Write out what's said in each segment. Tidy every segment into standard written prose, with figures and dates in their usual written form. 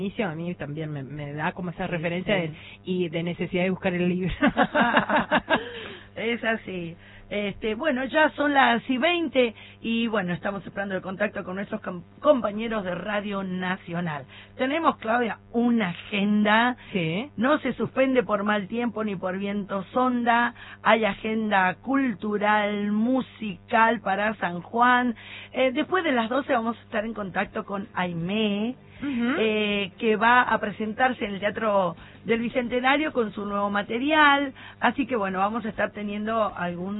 inicio, a mí también me da como esa Sí, referencia sí. y de necesidad de buscar el libro. Es así. Bueno, ya son las 20 y bueno, estamos esperando el contacto con nuestros compañeros de Radio Nacional. Tenemos, Claudia, una agenda. Sí. No se suspende por mal tiempo ni por viento sonda. Hay agenda cultural, musical para San Juan. Después de las 12 vamos a estar en contacto con Aimee, que va a presentarse en el Teatro del Bicentenario con su nuevo material. Así que bueno, vamos a estar teniendo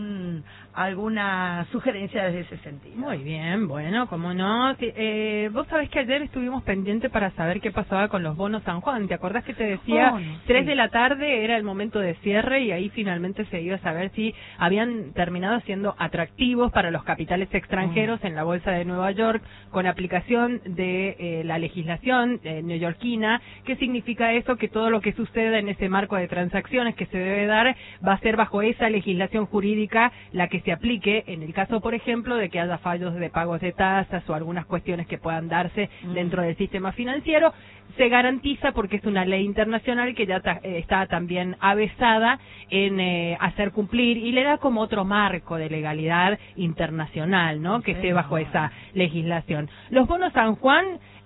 alguna sugerencia desde ese sentido. Muy bien, bueno, como no. Vos sabés que ayer estuvimos pendientes para saber qué pasaba con los bonos San Juan. ¿Te acordás que te decía 3 de la tarde era el momento de cierre y ahí finalmente se iba a saber si habían terminado siendo atractivos para los capitales extranjeros en la Bolsa de Nueva York con aplicación de la legislación neoyorquina? ¿Qué significa eso? Que todo lo que suceda en ese marco de transacciones que se debe dar va a ser bajo esa legislación jurídica la que se aplique en el caso, por ejemplo, de que haya fallos de pagos de tasas o algunas cuestiones que puedan darse dentro del sistema financiero. Se garantiza porque es una ley internacional que ya está también avesada en hacer cumplir y le da como otro marco de legalidad internacional, ¿no? Que esté bajo esa legislación. Los bonos San Juan,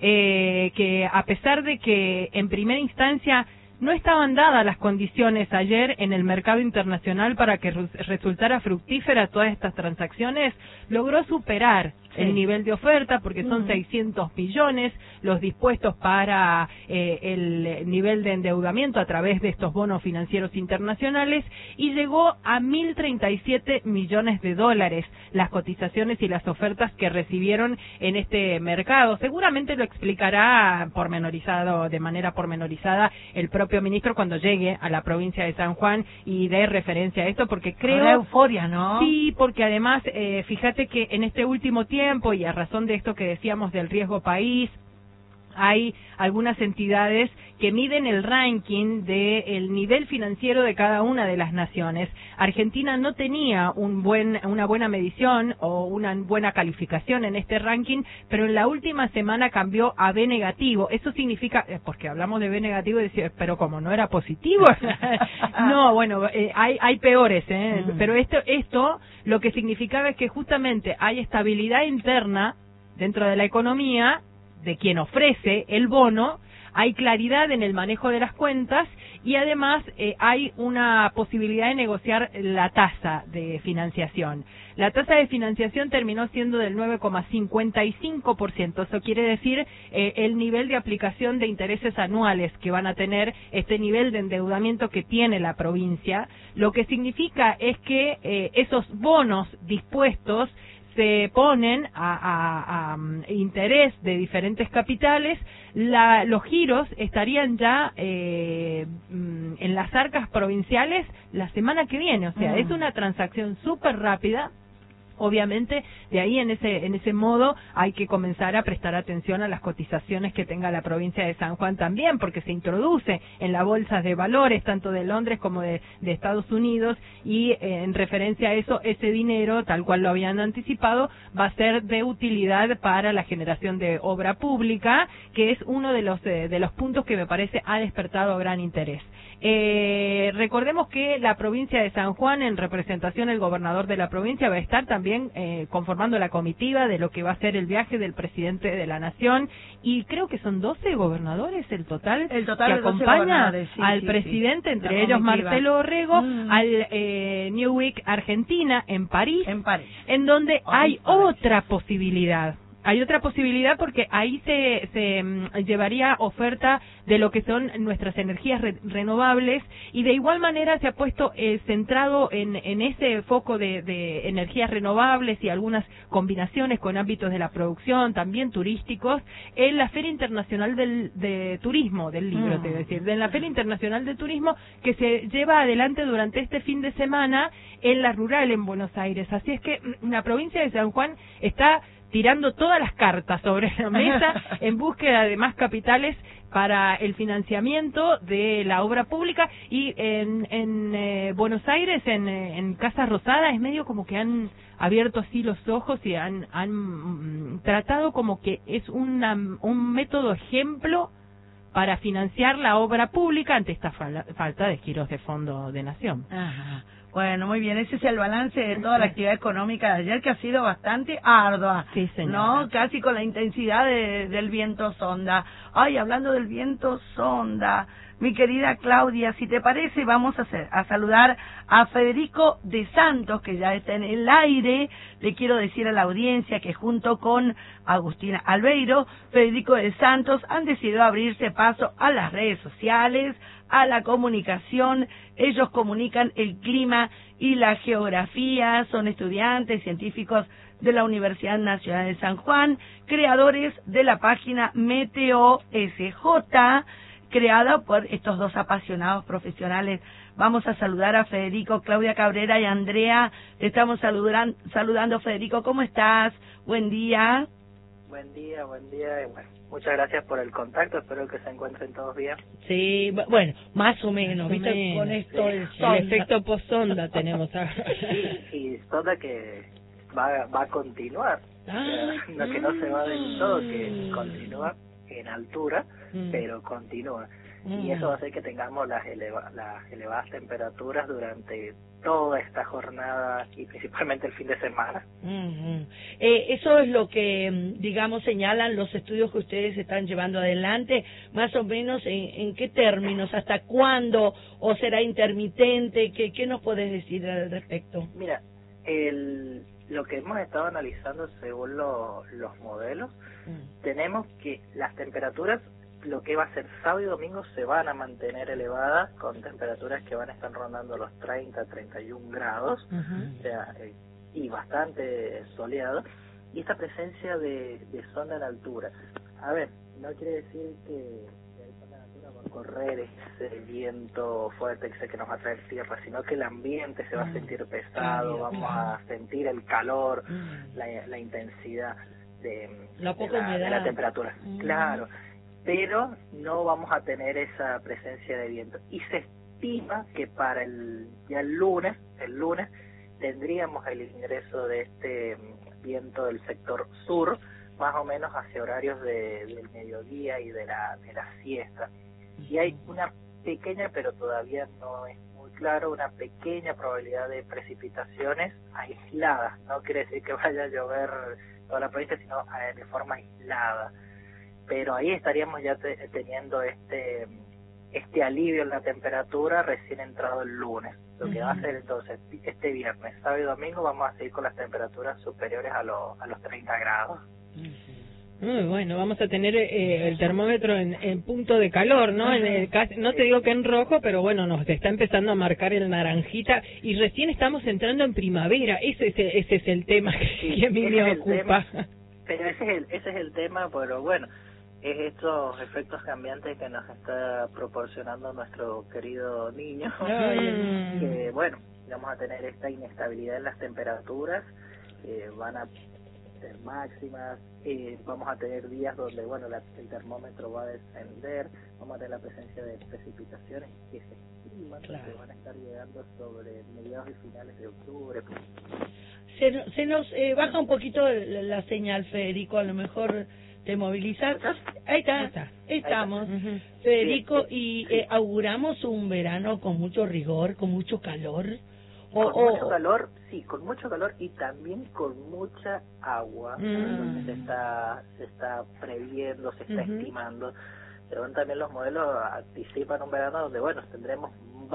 que a pesar de que en primera instancia no estaban dadas las condiciones ayer en el mercado internacional para que resultara fructífera todas estas transacciones, logró superar el nivel de oferta porque son 600 millones los dispuestos para el nivel de endeudamiento a través de estos bonos financieros internacionales y llegó a 1.037 millones de dólares las cotizaciones y las ofertas que recibieron en este mercado. Seguramente lo explicará de manera pormenorizada el propio ministro cuando llegue a la provincia de San Juan y dé referencia a esto porque creo... Habrá euforia, ¿no? Sí, porque además, fíjate que en este último tiempo y a razón de esto que decíamos del riesgo país, hay algunas entidades que miden el ranking del nivel financiero de cada una de las naciones. Argentina no tenía una buena medición o una buena calificación en este ranking, pero en la última semana cambió a B negativo. Eso significa, porque hablamos de B negativo, decir, pero como no era positivo. No, bueno, hay peores, pero esto lo que significaba es que justamente hay estabilidad interna dentro de la economía de quien ofrece el bono, hay claridad en el manejo de las cuentas y además hay una posibilidad de negociar la tasa de financiación. La tasa de financiación terminó siendo del 9,55%. Eso quiere decir el nivel de aplicación de intereses anuales que van a tener este nivel de endeudamiento que tiene la provincia. Lo que significa es que esos bonos dispuestos se ponen a interés de diferentes capitales, los giros estarían ya en las arcas provinciales la semana que viene, o sea, es una transacción súper rápida. Obviamente, de ahí en ese modo hay que comenzar a prestar atención a las cotizaciones que tenga la provincia de San Juan también, porque se introduce en la bolsa de valores, tanto de Londres como de Estados Unidos, y en referencia a eso, ese dinero, tal cual lo habían anticipado, va a ser de utilidad para la generación de obra pública, que es uno de los puntos que me parece ha despertado gran interés. Recordemos que la provincia de San Juan, en representación del gobernador de la provincia, va a estar también conformando la comitiva de lo que va a ser el viaje del presidente de la Nación, y creo que son 12 gobernadores el total que acompaña al presidente, entre ellos Marcelo Orrego, al New Week Argentina en París, en donde hay otra posibilidad. Hay otra posibilidad porque ahí se llevaría oferta de lo que son nuestras energías renovables y de igual manera se ha puesto centrado en ese foco de energías renovables y algunas combinaciones con ámbitos de la producción, también turísticos, en la Feria Internacional de Turismo, del libro, te voy a decir, en la Feria Internacional de Turismo que se lleva adelante durante este fin de semana en la rural en Buenos Aires. Así es que la provincia de San Juan está tirando todas las cartas sobre la mesa en búsqueda de más capitales para el financiamiento de la obra pública, y en Buenos Aires, en Casa Rosada, es medio como que han abierto así los ojos y han tratado como que es un método ejemplo para financiar la obra pública ante esta falta de giros de fondo de Nación. Ajá. Bueno, muy bien, ese es el balance de toda la actividad económica de ayer, que ha sido bastante ardua, sí, señora, ¿no? Casi con la intensidad del viento sonda. Ay, hablando del viento sonda, mi querida Claudia, si te parece, vamos a saludar a Federico de Santos, que ya está en el aire. Le quiero decir a la audiencia que junto con Agustina Albeiro, Federico de Santos han decidido abrirse paso a las redes sociales, a la comunicación. Ellos comunican el clima y la geografía, son estudiantes científicos de la Universidad Nacional de San Juan, creadores de la página Meteo SJ, creada por estos dos apasionados profesionales. Vamos a saludar a Federico, Claudia Cabrera y Andrea. Te estamos saludando, Federico. ¿Cómo estás? Buen día. Buen día. Y bueno, muchas gracias por el contacto. Espero que se encuentren todos bien. Sí, bueno, más o menos, ¿viste? Con esto el efecto post-sonda tenemos ahora. Y sonda que va a continuar. No, que no se va del todo, que continúa en altura, pero continúa. Y eso va a hacer que tengamos las elevadas temperaturas durante toda esta jornada y principalmente el fin de semana. Eso es lo que, digamos, señalan los estudios que ustedes están llevando adelante, más o menos en qué términos, hasta cuándo, o será intermitente. ¿Qué nos puedes decir al respecto? Mira, lo que hemos estado analizando según los modelos, tenemos que las temperaturas, lo que va a ser sábado y domingo, se van a mantener elevadas con temperaturas que van a estar rondando los 30, 31 grados, o sea, y bastante soleado, y esta presencia de sonda en altura. A ver, no quiere decir que el sonda en altura va a correr ese viento fuerte que nos va a traer tierra, sino que el ambiente se va a sentir pesado, vamos a sentir el calor, la intensidad de la temperatura. Claro. Pero no vamos a tener esa presencia de viento. Y se estima que para el lunes tendríamos el ingreso de este viento del sector sur, más o menos hacia horarios del mediodía y de la siesta. Y hay una pequeña, pero todavía no es muy claro, una pequeña probabilidad de precipitaciones aisladas. No quiere decir que vaya a llover toda la provincia, sino de forma aislada. Pero ahí estaríamos ya teniendo este alivio en la temperatura recién entrado el lunes. Lo que va a ser entonces este viernes, sábado y domingo vamos a seguir con las temperaturas superiores a los 30 grados. Muy bueno, vamos a tener el termómetro en punto de calor, ¿no? No te digo que en rojo, pero bueno, nos está empezando a marcar el naranjita y recién estamos entrando en primavera. Ese es el tema que a mí me ocupa. Pero ese es el tema, pero bueno, es estos efectos cambiantes que nos está proporcionando nuestro querido niño, que bueno, vamos a tener esta inestabilidad en las temperaturas, van a ser máximas, vamos a tener días donde bueno el termómetro va a descender, vamos a tener la presencia de precipitaciones que se estiman que van a estar llegando sobre mediados y finales de octubre. Se nos baja un poquito la señal, Federico, a lo mejor te movilizas. Ahí está, estamos. Federico, y auguramos un verano con mucho rigor, con mucho calor. Mucho calor, sí, con mucho calor y también con mucha agua. Se está previendo, se está estimando. Según también los modelos anticipan un verano donde, bueno, tenemos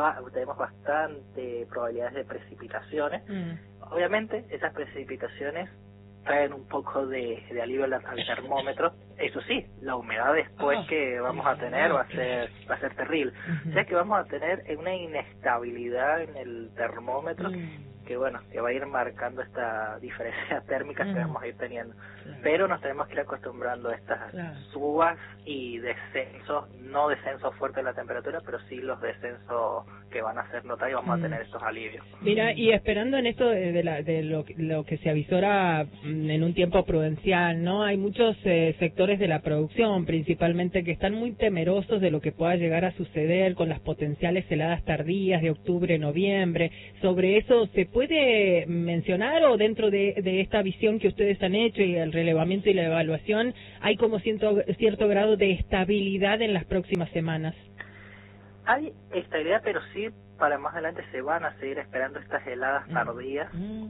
bastante probabilidades de precipitaciones. Obviamente, esas precipitaciones traen un poco de alivio al termómetro. Eso sí, la humedad después que vamos a tener va a ser terrible. O sea que vamos a tener una inestabilidad en el termómetro que bueno, que va a ir marcando esta diferencia térmica que vamos a ir teniendo. Pero nos tenemos que ir acostumbrando a estas subas y descensos, no descensos fuertes de la temperatura, pero sí los descensos que van a hacer notar y vamos a tener estos alivios. Mira, y esperando en esto de lo que se avisora en un tiempo prudencial, ¿no? Hay muchos sectores de la producción, principalmente, que están muy temerosos de lo que pueda llegar a suceder con las potenciales heladas tardías de octubre, noviembre. Sobre eso, ¿se puede puede mencionar o dentro de esta visión que ustedes han hecho y el relevamiento y la evaluación, hay como cierto grado de estabilidad en las próximas semanas? Hay estabilidad, pero sí para más adelante se van a seguir esperando estas heladas tardías,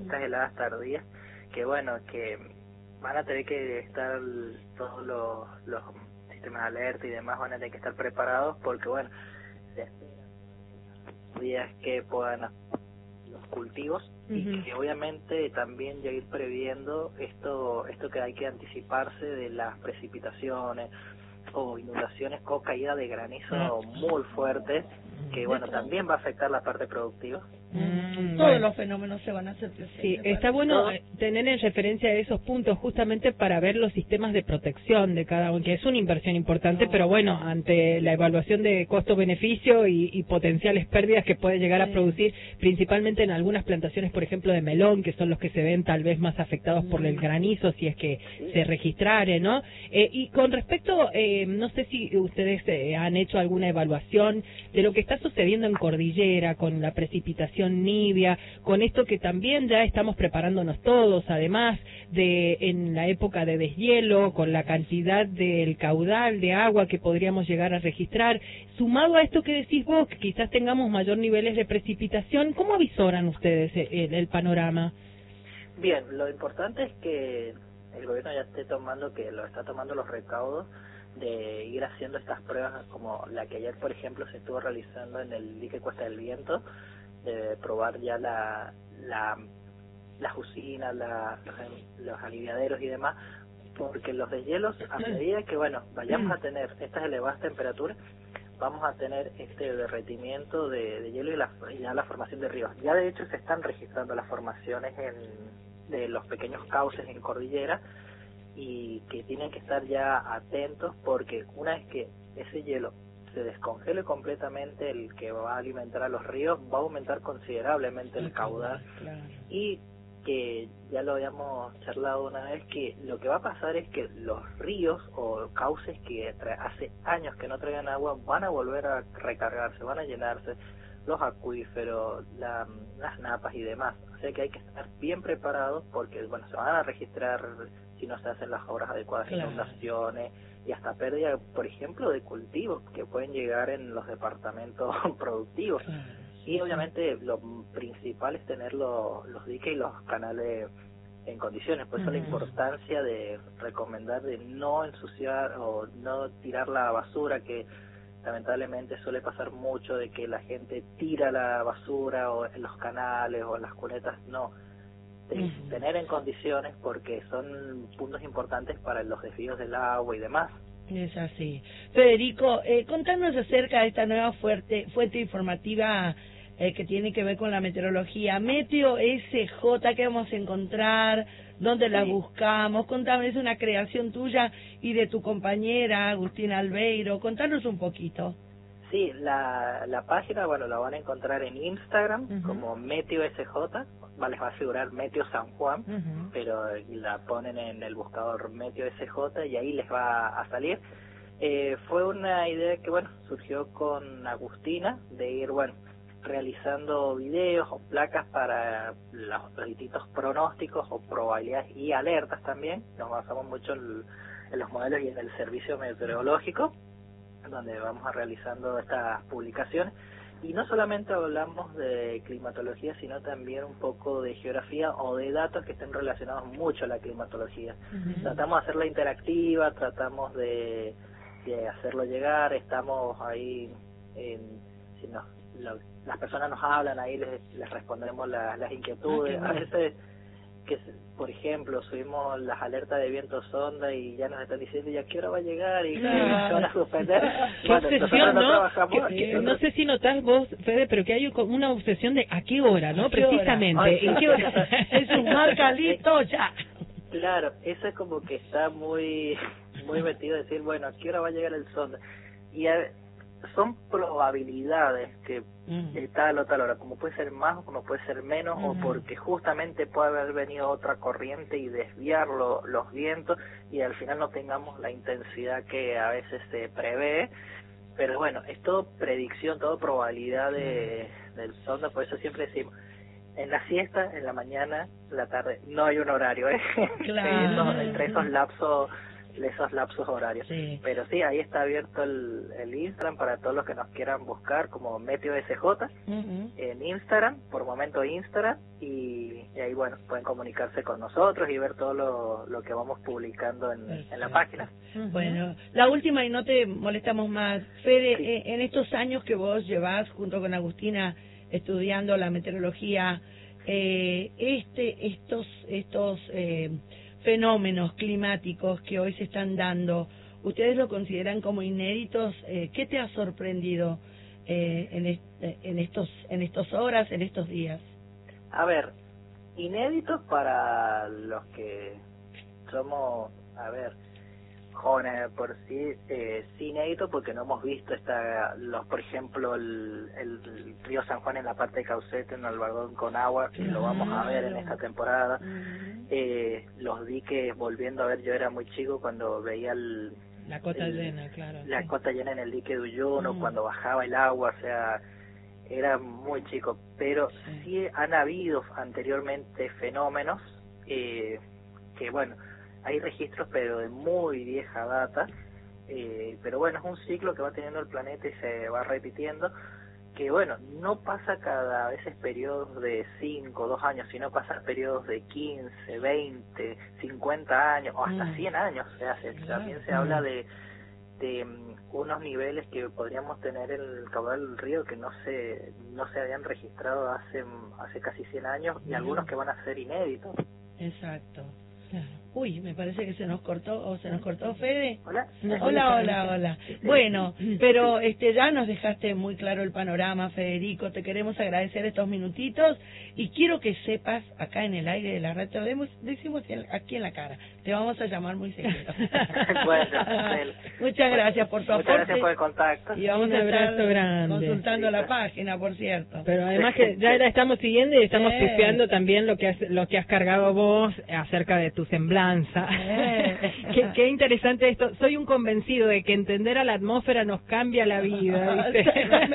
que bueno, que van a tener que estar todos los sistemas de alerta y demás van a tener que estar preparados porque bueno, se esperan días que puedan los cultivos y que obviamente también ya ir previendo esto que hay que anticiparse de las precipitaciones o inundaciones con caída de granizo muy fuerte, que bueno, también va a afectar la parte productiva. Todos los fenómenos se van a hacer presentes. Sí, está bueno tener en referencia esos puntos justamente para ver los sistemas de protección de cada uno, que es una inversión importante, pero bueno, ante la evaluación de costo-beneficio y potenciales pérdidas que puede llegar a producir, principalmente en algunas plantaciones, por ejemplo, de melón, que son los que se ven tal vez más afectados por el granizo, si es que se registrare, ¿no? Y con respecto, no sé si ustedes han hecho alguna evaluación de lo que está sucediendo en Cordillera con la precipitación nibia, con esto que también ya estamos preparándonos todos, además de en la época de deshielo, con la cantidad del caudal de agua que podríamos llegar a registrar, sumado a esto que decís vos, que quizás tengamos mayor niveles de precipitación, ¿cómo avisoran ustedes el panorama? Bien, lo importante es que el gobierno ya está tomando los recaudos de ir haciendo estas pruebas como la que ayer, por ejemplo, se estuvo realizando en el dique Cuesta del Viento, de probar ya las usinas, los aliviaderos y demás, porque los deshielos, a medida que bueno vayamos a tener estas elevadas temperaturas, vamos a tener este derretimiento de hielo y ya la formación de ríos. Ya de hecho se están registrando las formaciones de los pequeños cauces en Cordillera, y que tienen que estar ya atentos porque una vez que ese hielo se descongele completamente, el que va a alimentar a los ríos, va a aumentar considerablemente el caudal. Y que ya lo habíamos charlado una vez, que lo que va a pasar es que los ríos o cauces que hace años que no traían agua van a volver a recargarse, van a llenarse, los acuíferos, las napas y demás. O sea que hay que estar bien preparados porque bueno, se van a registrar si no se hacen las obras adecuadas, inundaciones y hasta pérdida, por ejemplo, de cultivos que pueden llegar en los departamentos productivos. Y obviamente lo principal es tener los diques y los canales en condiciones. Por eso la importancia de recomendar de no ensuciar o no tirar la basura, que lamentablemente suele pasar mucho de que la gente tira la basura o en los canales o en las cunetas. No, tener en condiciones porque son puntos importantes para los desvíos del agua y demás. Es así. Federico, contanos acerca de esta nueva fuente informativa que tiene que ver con la meteorología. Meteo SJ, ¿qué vamos a encontrar? ¿Dónde la buscamos? Contame, es una creación tuya y de tu compañera Agustina Albeiro. Contanos un poquito. Sí, la página, bueno, la van a encontrar en Instagram como Meteo SJ, les va a figurar Meteo San Juan, pero la ponen en el buscador Meteo SJ y ahí les va a salir. Fue una idea que, bueno, surgió con Agustina, de ir, bueno, realizando videos o placas para los distintos pronósticos o probabilidades y alertas también. Nos basamos mucho en los modelos y en el servicio meteorológico, donde vamos a realizando estas publicaciones. Y no solamente hablamos de climatología, sino también un poco de geografía o de datos que estén relacionados mucho a la climatología. Tratamos de hacerla interactiva, tratamos de hacerlo llegar, estamos ahí, si las personas nos hablan, ahí les respondemos las inquietudes. A veces, por ejemplo, subimos las alertas de viento sonda y ya nos están diciendo ya qué hora va a llegar y se van a suspender. Qué obsesión, ¿no? No sé si notás vos, Fede, pero que hay una obsesión de a qué hora, ¿no? Precisamente. ¿En qué hora? Es un marca listo ya. Claro, eso es como que está muy metido decir, bueno, ¿a qué hora va a llegar el sonda? Y son probabilidades que tal o tal hora, como puede ser más o como puede ser menos, o porque justamente puede haber venido otra corriente y desviar los vientos y al final no tengamos la intensidad que a veces se prevé. Pero bueno, es todo predicción, todo probabilidad del sonda, por eso siempre decimos, en la siesta, en la mañana, en la tarde. No hay un horario, Claro. entre esos lapsos horarios. Sí. Pero sí, ahí está abierto el Instagram para todos los que nos quieran buscar como Meteo SJ en Instagram, por momento Instagram, y ahí bueno, pueden comunicarse con nosotros y ver todo lo que vamos publicando en la página. Bueno, la última y no te molestamos más. Fede, en estos años que vos llevás junto con Agustina estudiando la meteorología, estos fenómenos climáticos que hoy se están dando, ¿ustedes lo consideran como inéditos? ¿Qué te ha sorprendido en estos horas, en estos días? A ver, inéditos para los que somos, jóvenes por sí, sí inédito porque no hemos visto por ejemplo, el río San Juan en la parte de Caucete, en Albardón con agua, que lo vamos a ver en esta temporada. Los diques, volviendo a ver, yo era muy chico cuando veía la cota llena, claro. La cota llena en el dique de Uyuno, cuando bajaba el agua, o sea, era muy chico, pero sí han habido anteriormente fenómenos que, bueno, hay registros pero de muy vieja data, pero bueno, es un ciclo que va teniendo el planeta y se va repitiendo, que bueno, no pasa cada vez periodos de 5, 2 años, sino pasa periodos de 15, 20, 50 años o hasta 100 años, o sea, también se habla de unos niveles que podríamos tener en el caudal del río que no se habían registrado hace casi 100 años y algunos que van a ser inéditos. Exacto. Uy, me parece que se nos cortó, Fede. Hola. Hola. Bueno, pero ya nos dejaste muy claro el panorama, Federico. Te queremos agradecer estos minutitos y quiero que sepas, acá en el aire de la radio, decimos aquí en la cara, te vamos a llamar muy seguido. Bueno, muchas gracias por tu aporte. Muchas gracias por el contacto. Y vamos un a estar abrazo grande. consultando la página, por cierto. Pero además que ya la estamos siguiendo y estamos pispeando también lo que has cargado vos acerca de tu semblanza. Qué interesante esto. Soy un convencido de que entender a la atmósfera nos cambia la vida, ¿viste?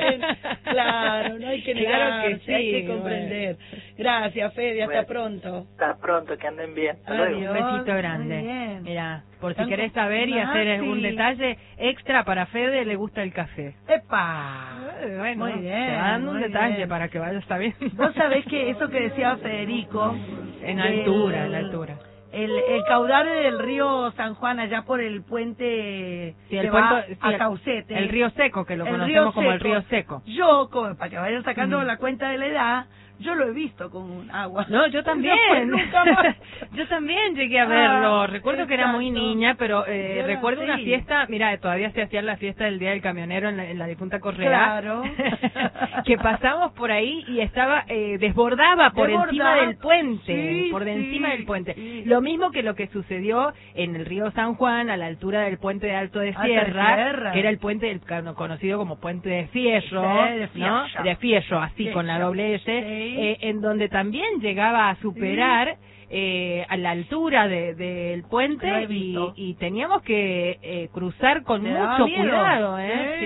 Claro, no hay que negar, claro que sí, hay que comprender. Gracias, Fede, hasta pronto. Hasta pronto, que anden bien. Adiós. Un besito grande. Muy bien. Mira, por si querés saber y hacer un detalle extra para Fede, le gusta el café. ¡Epa! Bueno, muy bien. te va dando un muy detalle bien. para que vayas sabiendo. Vos sabés que eso que decía Federico... En altura. El caudal del río San Juan allá por el puente a Caucete. El río Seco, que lo conocemos como el río Seco. Yo, para que vayan sacando la cuenta de la edad, yo lo he visto con agua. No, yo también. Nunca más. Yo también llegué a verlo. Recuerdo que era muy niña, pero recuerdo una fiesta, mira, todavía se hacía la fiesta del Día del Camionero en la difunta Correa. Claro. Que pasamos por ahí y estaba, desbordaba por encima del puente, encima del puente. Sí. Lo mismo que lo que sucedió en el río San Juan, a la altura del puente de Alto de Sierra, que era el puente conocido como Puente de Fierro, ¿no? De Fierro, así, con la doble S. En donde también llegaba a superar a la altura del puente y teníamos que cruzar con mucho cuidado.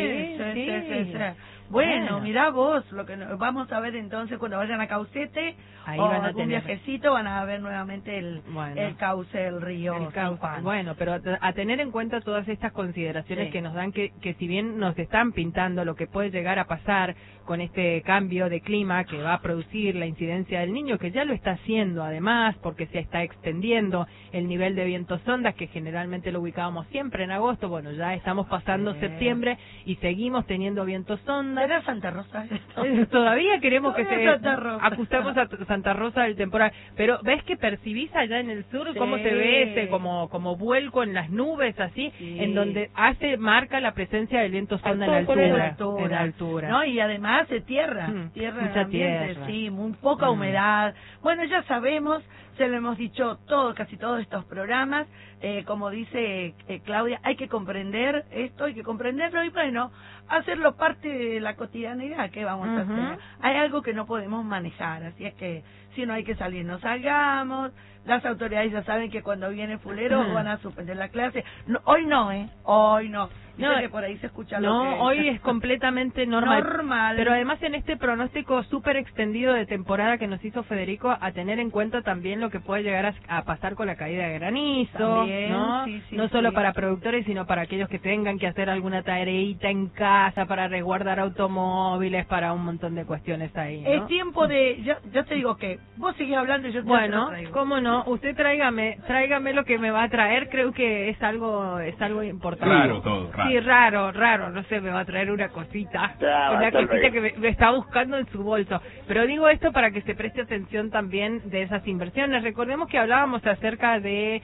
Sí. Bueno, mirá vos, lo que vamos a ver entonces cuando vayan a Caucete, ahí o van a algún viajecito, van a ver nuevamente el cauce del río San Juan. Bueno, pero a tener en cuenta todas estas consideraciones que nos dan, que si bien nos están pintando lo que puede llegar a pasar con este cambio de clima que va a producir la incidencia del Niño, que ya lo está haciendo además, porque se está extendiendo el nivel de vientos ondas, que generalmente lo ubicábamos siempre en agosto. Bueno, ya estamos pasando septiembre y seguimos teniendo vientos ondas. ¿Era Santa Rosa esto? Todavía queremos que ajustamos a Santa Rosa del temporal, pero ves que percibís allá en el sur cómo se ve ese como vuelco en las nubes así, en donde marca la presencia del viento sonda en altura. No, y además de tierra mucha tierra. Sí, muy poca humedad. Bueno, ya sabemos, se lo hemos dicho casi todos estos programas, como dice Claudia, hay que comprender esto, hay que comprenderlo y bueno, hacerlo parte de la cotidianidad. ¿Qué vamos a hacer? Hay algo que no podemos manejar, así es que si no hay que salir, no salgamos. Las autoridades ya saben que cuando viene fulero van a suspender la clase. No, hoy no, hoy no. No, que por ahí se escucha no, lo que... hoy es completamente normal. Pero además en este pronóstico súper extendido de temporada que nos hizo Federico, a tener en cuenta también lo que puede llegar a pasar con la caída de granizo, también, ¿no? Sí, no solo para productores, sino para aquellos que tengan que hacer alguna tareita en casa, para resguardar automóviles, para un montón de cuestiones ahí, ¿no? Es tiempo de... Yo te digo que vos seguís hablando y yo te Bueno, lo traigo. cómo no, usted tráigame lo que me va a traer, creo que es algo importante. Raro todo, raro. Sí, raro, no sé, me va a traer una cosita, que me está buscando en su bolso. Pero digo esto para que se preste atención también de esas inversiones. Recordemos que hablábamos acerca de...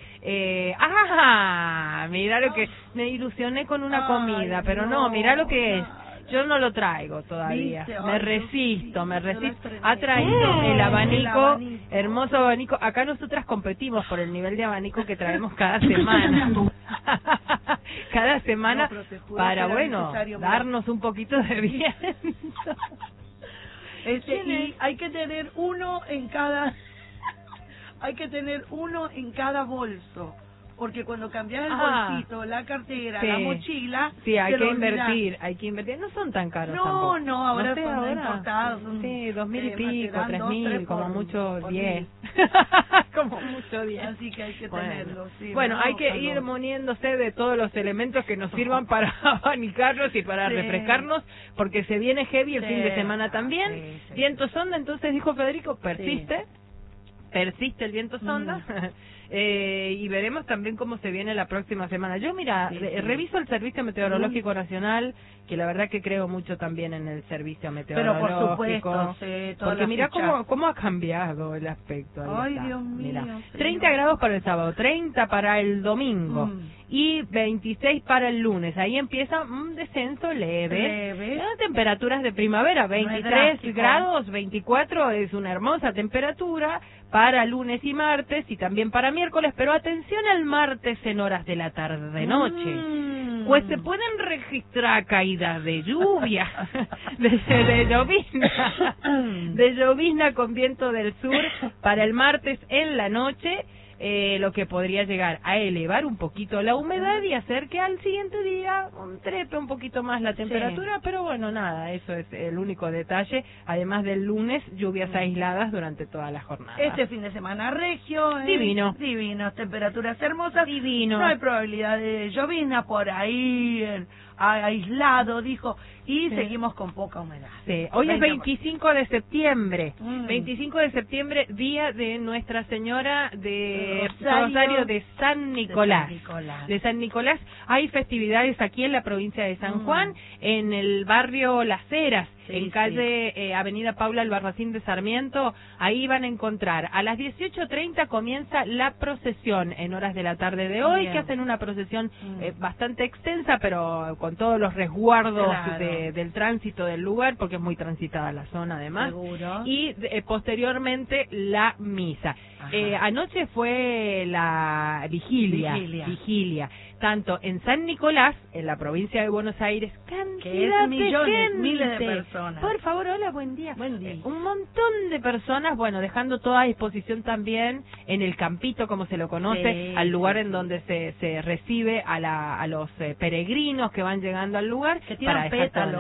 mira lo que... Me ilusioné con una comida, pero no, mira lo que es. Yo no lo traigo todavía. Me resisto. Ha traído el abanico, hermoso abanico. Acá nosotras competimos por el nivel de abanico que traemos cada semana. Cada semana para, bueno, darnos un poquito de viento. Y hay que tener uno en cada... Hay que tener uno en cada bolso. Porque cuando cambias el bolsito, la cartera, la mochila... Sí, hay que invertir. No son tan caros tampoco. No, ahora son importados. Sí, 2.000 y pico, 3.000, como mucho 10. Como mucho 10. Así que hay que tenerlo, sí. Bueno, hay que ir moniéndose de todos los elementos que nos sirvan para abanicarnos y para refrescarnos, porque se viene heavy el fin de semana también. Viento sonda, entonces dijo Federico, persiste el viento sonda. Y veremos también cómo se viene la próxima semana. Yo, mira, reviso el Servicio Meteorológico Nacional, que la verdad que creo mucho también en el Servicio Meteorológico. Pero por supuesto, porque mira cómo ha cambiado el aspecto. Ay, Dios mío. Mirá. 30 grados para el sábado, 30 para el domingo y 26 para el lunes. Ahí empieza un descenso leve. Temperaturas de primavera, 23 grados, 24 es una hermosa temperatura para lunes y martes y también para miércoles, pero atención al martes en horas de la tarde-noche. Pues se pueden registrar caídas de lluvia, de llovizna con viento del sur para el martes en la noche, lo que podría llegar a elevar un poquito la humedad y hacer que al siguiente día trepe un poquito más la temperatura, pero bueno, nada, eso es el único detalle. Además del lunes, lluvias aisladas durante toda la jornada. Este fin de semana regio, divino, temperaturas hermosas, divino. No hay probabilidad de llovizna por ahí, aislado, dijo, y seguimos con poca humedad. Sí. Hoy es 25 de septiembre, 25 de septiembre, día de Nuestra Señora de Rosario de San Nicolás. De San Nicolás. Hay festividades aquí en la provincia de San Juan, en el barrio Las Heras, en calle Avenida Paula Albarracín de Sarmiento. Ahí van a encontrar, a las 18:30 comienza la procesión en horas de la tarde de hoy, que hacen una procesión bastante extensa, pero con todos los resguardos del tránsito del lugar, porque es muy transitada la zona además. Seguro. Y posteriormente la misa. Anoche fue la vigilia, tanto en San Nicolás, en la provincia de Buenos Aires, cantidad de gente. Miles de personas. Por favor, hola, buen día. Buen día. Un montón de personas, bueno, dejando toda a disposición también en el campito, como se lo conoce, al lugar en donde se recibe a los peregrinos que van llegando al lugar. Que tiran pétalos.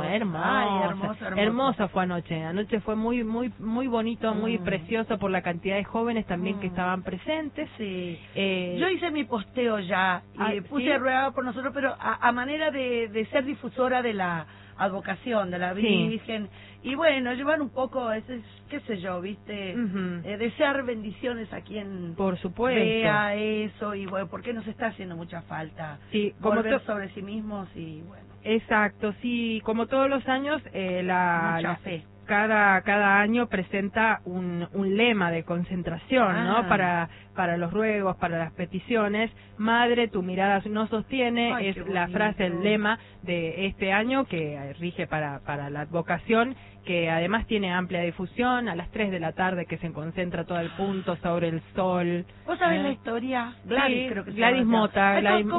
Hermoso fue anoche. Anoche fue muy bonito, muy precioso por la cantidad de jóvenes también que estaban presentes. Yo hice mi posteo ya y puse ruegado por nosotros, pero a manera de ser difusora de la advocación de la Virgen, y bueno, llevar un poco, qué sé yo, viste, desear bendiciones a quien por supuesto vea eso, y bueno, porque nos está haciendo mucha falta volver sobre sí mismos, y bueno. Exacto, sí, como todos los años, mucha fe. Cada año presenta un lema de concentración, ¿no? Para los ruegos, para las peticiones. Madre, tu mirada no sostiene, es la frase, el lema de este año que rige para la advocación, que además tiene amplia difusión, a las 3 de la tarde que se concentra todo el punto sobre el sol. ¿Vos sabés la historia? Gladys, creo que se Gladys llama. Mota,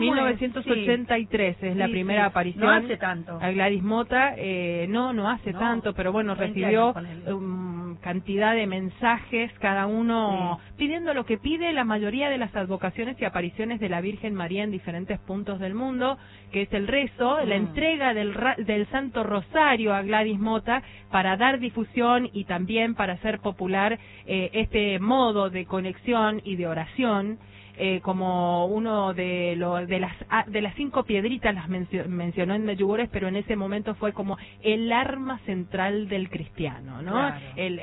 1983 es la primera aparición. No hace tanto. A Gladys Mota, no hace tanto, pero bueno, recibió cantidad de mensajes, cada uno pidiendo lo que pide la mayoría de las advocaciones y apariciones de la Virgen María en diferentes puntos del mundo, que es el rezo, la entrega del Santo Rosario a Gladys Mota para dar difusión y también para hacer popular este modo de conexión y de oración. Como uno de las 5 piedritas las mencionó en Medjugorje, pero en ese momento fue como el arma central del cristiano, ¿no? Claro.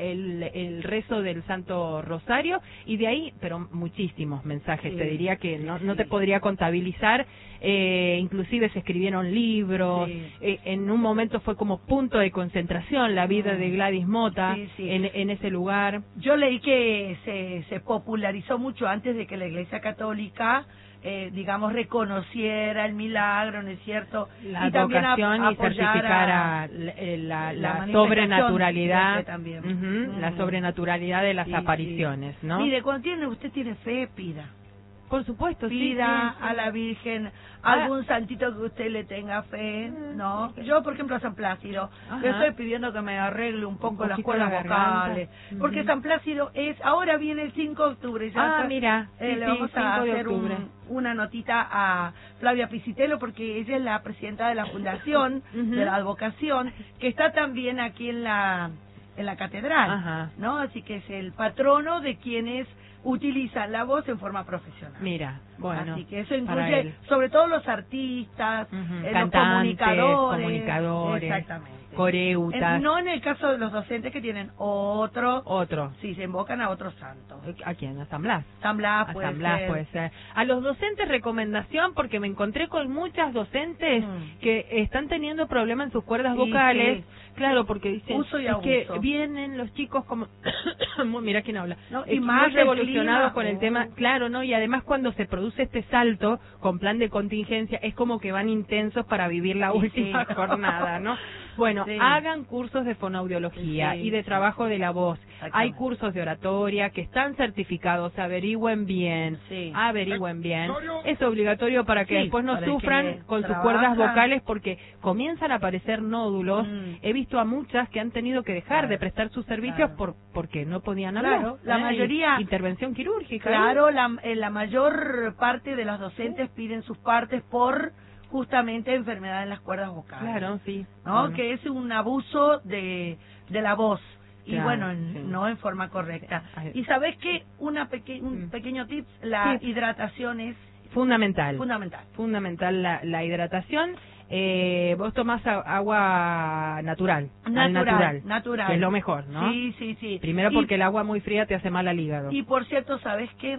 El rezo del Santo Rosario, y de ahí, pero muchísimos mensajes, te diría que no te podría contabilizar, inclusive se escribieron libros, en un momento fue como punto de concentración la vida de Gladys Mota en ese lugar. Yo leí que se popularizó mucho antes de que la Iglesia Católica, digamos, reconociera el milagro, ¿no es cierto? La y también advocación y certificara la sobrenaturalidad, la sobrenaturalidad de las apariciones, ¿no? Mire, cuando usted tiene fe, pida. Por supuesto, pida a la Virgen algún santito que usted le tenga fe, ¿no? Yo, por ejemplo, a San Plácido, le estoy pidiendo que me arregle un poco las cuerdas vocales, porque San Plácido ahora viene el 5 de octubre. Mira, le vamos a hacer una notita a Flavia Pisitelo, porque ella es la presidenta de la fundación de la advocación, que está también aquí en la catedral, ¿no? Así que es el patrono de quienes utilizan la voz en forma profesional. Mira, bueno. Así que eso incluye sobre todo los artistas, cantantes, los comunicadores, exactamente, coreutas. No en el caso de los docentes que tienen otro. Sí, se invocan a otro santo. ¿A quién? ¿A San Blas? San Blas puede ser. A los docentes, recomendación, porque me encontré con muchas docentes que están teniendo problemas en sus cuerdas vocales. Claro, porque dicen uso y abuso. Que vienen los chicos como mira quién habla, y más revolucionados con el tema, claro, ¿no? Y además cuando se produce este salto con plan de contingencia, es como que van intensos para vivir la última jornada, ¿no? Bueno, hagan cursos de fonoaudiología y de trabajo de la voz. Hay cursos de oratoria que están certificados, averigüen bien. Es obligatorio para que después no sufran con sus cuerdas vocales, porque comienzan a aparecer nódulos. He visto a muchas que han tenido que dejar de prestar sus servicios porque no podían hablar. La mayoría... Intervención quirúrgica. Claro, la mayor parte de los docentes piden sus partes por justamente enfermedad en las cuerdas vocales. Claro, sí. ¿No? Que es un abuso de la voz. Y no en forma correcta. Y ¿sabés qué? Un pequeño tip, la hidratación es fundamental. Fundamental la hidratación. Vos tomás agua natural, que es lo mejor, ¿no? Sí. Primero porque el agua muy fría te hace mal al hígado. Y por cierto, ¿sabés qué?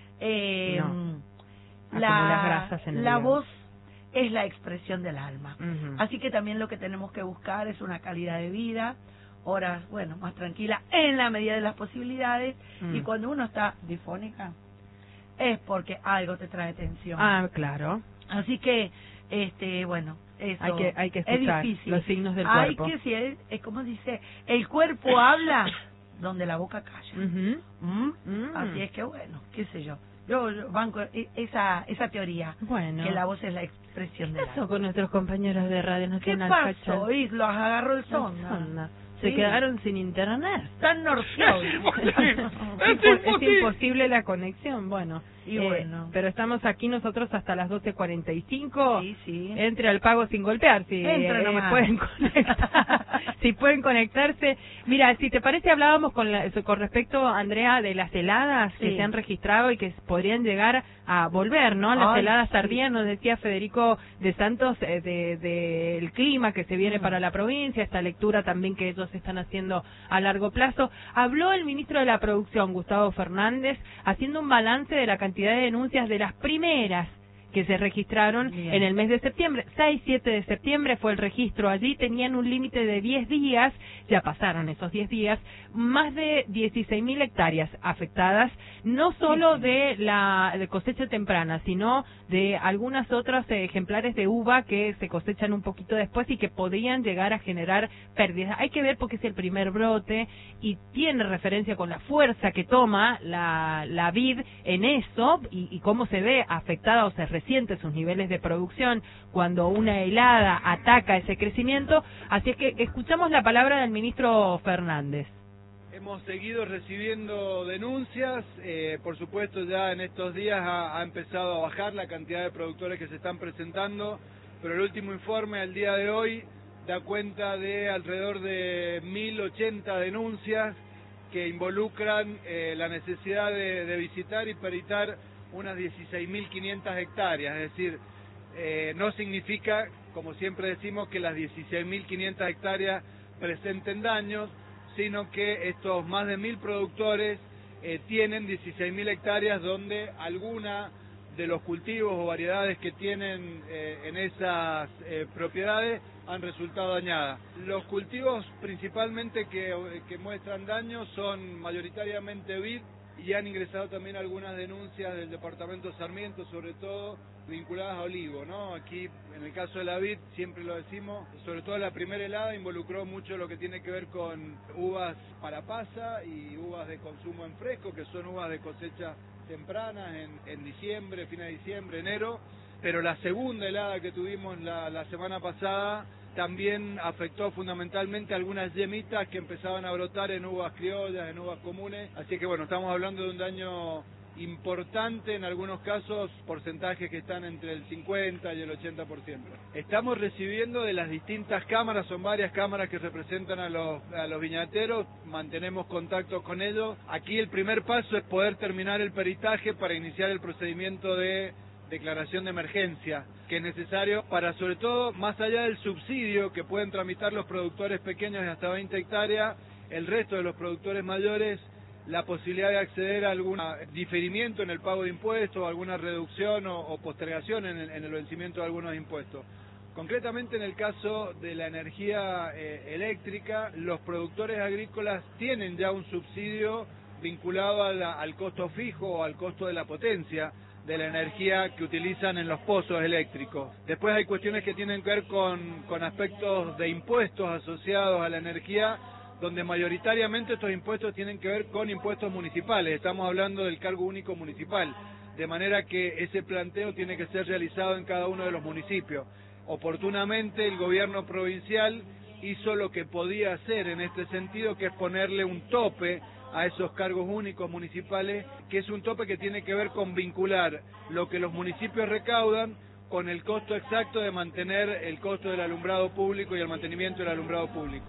Acumulas grasas en el hígado. Voz es la expresión del alma. Así que también lo que tenemos que buscar es una calidad de vida, horas, más tranquila, en la medida de las posibilidades. Y cuando uno está difónica, es porque algo te trae tensión. Claro. Así que, eso hay que escuchar los signos del cuerpo. Es como dice, el cuerpo habla donde la boca calla. Así es que, qué sé yo. Yo banco esa teoría, que la voz es la expresión de la... ¿Qué pasó con nuestros compañeros de Radio Nacional? ¿Qué pasó? Y los agarró el sonda. Se quedaron sin internet. Están norteados. Es imposible la conexión, Y pero estamos aquí nosotros hasta las 12:45. Sí. Entre al pago sin golpear, si pueden conectar, si pueden conectarse. Mira, si te parece, hablábamos con respecto, Andrea, de las heladas que se han registrado y que podrían llegar a volver, ¿no? Las heladas tardías, nos decía Federico de Santos, del clima que se viene para la provincia, esta lectura también que ellos están haciendo a largo plazo. Habló el ministro de la Producción, Gustavo Fernández, haciendo un balance de la cantidad de denuncias de las primeras que se registraron en el mes de septiembre. 6-7 de septiembre fue el registro allí, tenían un límite de 10 días, ya pasaron esos 10 días, más de 16.000 hectáreas afectadas, no solo de cosecha temprana, sino de algunas otras ejemplares de uva que se cosechan un poquito después y que podrían llegar a generar pérdidas. Hay que ver porque es el primer brote y tiene referencia con la fuerza que toma la vid en eso y cómo se ve afectada o se resiente sus niveles de producción cuando una helada ataca ese crecimiento. Así es que escuchamos la palabra del ministro Fernández. Hemos seguido recibiendo denuncias, por supuesto ya en estos días ha empezado a bajar la cantidad de productores que se están presentando, pero el último informe al día de hoy da cuenta de alrededor de 1080 denuncias que involucran la necesidad de visitar y peritar unas 16.500 hectáreas, es decir, no significa, como siempre decimos, que las 16.500 hectáreas presenten daños, sino que estos más de 1.000 productores tienen 16.000 hectáreas donde alguna de los cultivos o variedades que tienen en esas propiedades han resultado dañadas. Los cultivos principalmente que muestran daños son mayoritariamente vid, y han ingresado también algunas denuncias del departamento Sarmiento, sobre todo vinculadas a olivo, ¿no? Aquí, en el caso de la vid, siempre lo decimos, sobre todo la primera helada involucró mucho lo que tiene que ver con uvas para pasa y uvas de consumo en fresco, que son uvas de cosecha tempranas en diciembre, fines de diciembre, enero, pero la segunda helada que tuvimos la semana pasada también afectó fundamentalmente algunas yemitas que empezaban a brotar en uvas criollas, en uvas comunes, así que bueno, estamos hablando de un daño importante, en algunos casos porcentajes que están entre el 50 y el 80%. Estamos recibiendo de las distintas cámaras, son varias cámaras que representan a los viñateros, mantenemos contacto con ellos. Aquí el primer paso es poder terminar el peritaje para iniciar el procedimiento de declaración de emergencia, que es necesario para, sobre todo, más allá del subsidio que pueden tramitar los productores pequeños de hasta 20 hectáreas, el resto de los productores mayores, la posibilidad de acceder a algún diferimiento en el pago de impuestos, alguna reducción o postergación en el vencimiento de algunos impuestos. Concretamente en el caso de la energía eléctrica, los productores agrícolas tienen ya un subsidio vinculado al costo fijo o al costo de la potencia de la energía que utilizan en los pozos eléctricos. Después hay cuestiones que tienen que ver con aspectos de impuestos asociados a la energía, donde mayoritariamente estos impuestos tienen que ver con impuestos municipales. Estamos hablando del cargo único municipal, de manera que ese planteo tiene que ser realizado en cada uno de los municipios. Oportunamente el gobierno provincial hizo lo que podía hacer en este sentido, que es ponerle un tope a esos cargos únicos municipales, que es un tope que tiene que ver con vincular lo que los municipios recaudan con el costo exacto de mantener el costo del alumbrado público y el mantenimiento del alumbrado público.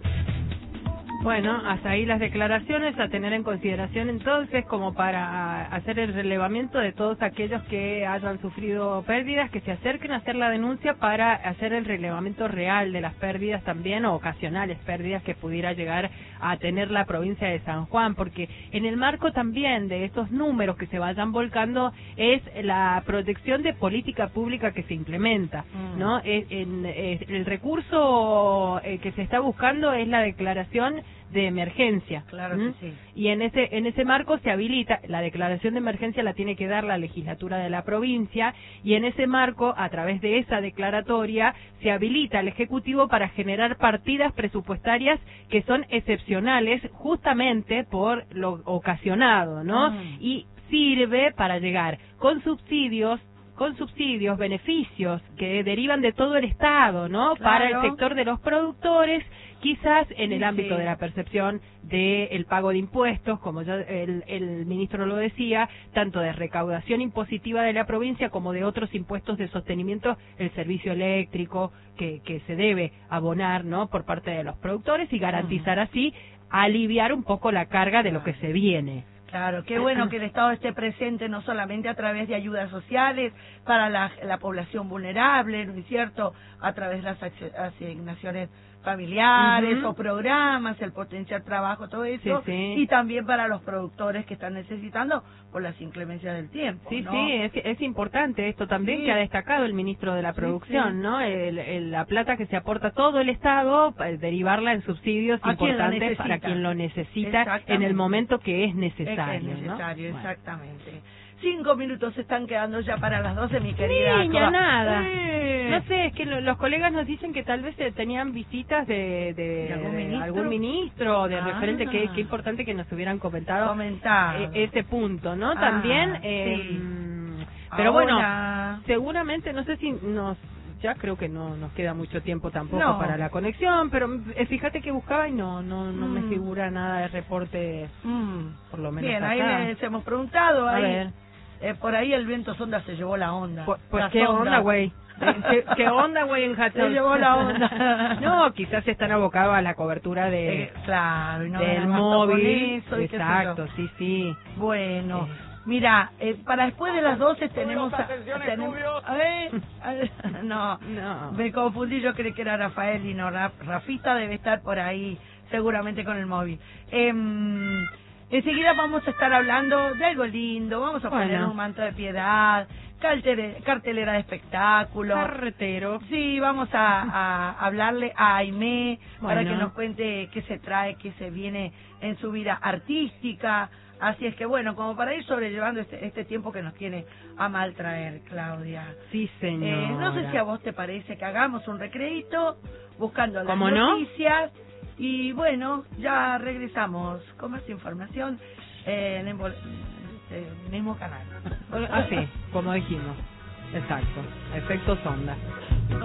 Bueno, hasta ahí las declaraciones a tener en consideración entonces, como para hacer el relevamiento de todos aquellos que hayan sufrido pérdidas, que se acerquen a hacer la denuncia para hacer el relevamiento real de las pérdidas también, o ocasionales pérdidas que pudiera llegar a tener la provincia de San Juan, porque en el marco también de estos números que se vayan volcando es la proyección de política pública que se implementa, ¿no? El recurso que se está buscando es la declaración de emergencia. Claro que sí. Y en ese marco se habilita, la declaración de emergencia la tiene que dar la legislatura de la provincia, y en ese marco, a través de esa declaratoria, se habilita al Ejecutivo para generar partidas presupuestarias que son excepcionales justamente por lo ocasionado, ¿no? Y sirve para llegar con subsidios, beneficios que derivan de todo el Estado, ¿no? Claro. Para el sector de los productores, quizás en el ámbito de la percepción del pago de impuestos, como ya el ministro lo decía, tanto de recaudación impositiva de la provincia como de otros impuestos de sostenimiento, el servicio eléctrico que se debe abonar, ¿no? Por parte de los productores, y garantizar así aliviar un poco la carga de lo que se viene. Claro, qué bueno que el Estado esté presente no solamente a través de ayudas sociales para la población vulnerable, ¿no es cierto?, a través de las asignaciones familiares o programas, el potenciar trabajo, todo eso, y también para los productores que están necesitando por las inclemencias del tiempo, ¿no? Es importante esto también que ha destacado el ministro de la Producción, ¿no? La plata que se aporta todo el Estado, derivarla en subsidios importantes para quien lo necesita en el momento que es necesario. Es necesario, ¿no? Exactamente. 5 minutos se están quedando ya para las 12, mi querida. Sí, ya nada. No sé, es que los colegas nos dicen que tal vez tenían visitas de algún ministro, de referente, que es importante que nos hubieran comentado ese punto, ¿no? También, pero bueno, seguramente, no sé si nos ya creo que no nos queda mucho tiempo tampoco para la conexión, pero fíjate que buscaba y no me figura nada de reporte, por lo menos. Bien, acá. ahí les hemos preguntado, A ahí, ver. por ahí el viento sonda se llevó la onda. Pues La qué sonda. onda, güey. ¿Qué onda, güey, en Hudson? Se llevó la onda. No, quizás están abocados a la cobertura de claro, y no del ganan móvil. con eso, y qué sé yo. Exacto, sí. Bueno, mira, para después de las 12 tenemos a ver, no, me confundí, yo creí que era Rafael y no, Rafita debe estar por ahí, seguramente con el móvil. Enseguida vamos a estar hablando de algo lindo, vamos a poner un manto de piedad, cartelera de espectáculos. Carretero. Sí, vamos a hablarle a Aimé para que nos cuente qué se trae, qué se viene en su vida artística. Así es que bueno, como para ir sobrellevando este tiempo que nos tiene a mal traer, Claudia. Sí, señor. No sé si a vos te parece que hagamos un recreíto buscando las ¿Cómo noticias. Y bueno, ya regresamos con más información en el mismo canal. Así, como dijimos. Exacto. Efecto sonda.